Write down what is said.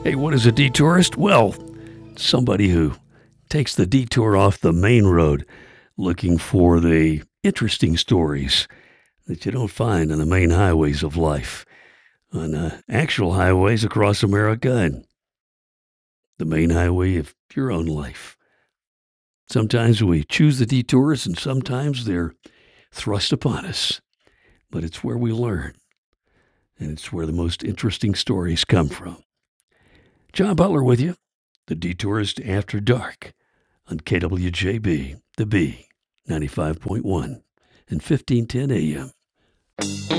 Hey, what is a detourist? Well, somebody who takes the detour off the main road looking for the interesting stories that you don't find on the main highways of life, on actual highways across America and the main highway of your own life. Sometimes we choose the detours and sometimes they're thrust upon us, but it's where we learn and it's where the most interesting stories come from. John Butler with you, the Detourist After Dark on KWJB, the B, 95.1 and 1510 AM.